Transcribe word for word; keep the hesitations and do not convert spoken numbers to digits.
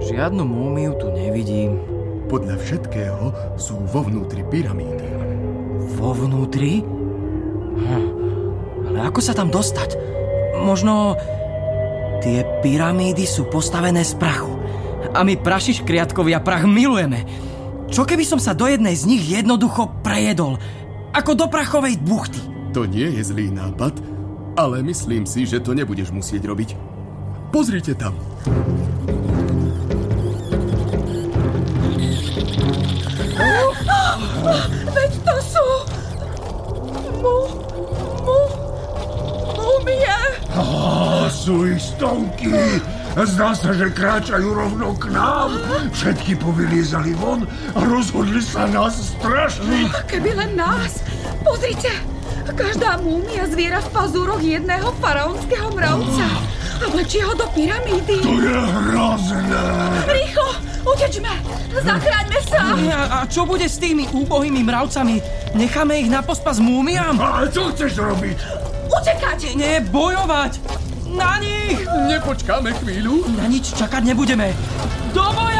Žiadnu múmiu tu nevidím. Podľa všetkého sú vo vnútri pyramídy. Vo vnútri? Hm. Ale ako sa tam dostať? Možno tie pyramídy sú postavené z prachu. A my prašiškriatkovia prach milujeme. Čo keby som sa do jednej z nich jednoducho prejedol? Ako do prachovej buchty. To nie je zlý nápad, ale myslím si, že to nebudeš musieť robiť. Pozrite tam. Veď to sú... Mu... Mu... Mumie! Á, sú ich stovky. Zdá sa, že kráčajú rovno k nám. Všetky povyliezali von a rozhodli sa nás strašiť. Keby len nás. Pozrite, každá múmia zviera v pazúroch jedného faraónskeho mravca a vlečie ho do pyramídy. To je hrozné. Rýchlo, utečme, zachráňme sa. A, a čo bude s tými úbohými mravcami? Necháme ich na pospas múmiám? A čo chceš robiť? Utekať. Nie, bojovať! Na nich! Nepočkáme chvíľu? Na nič čakať nebudeme. Do boja!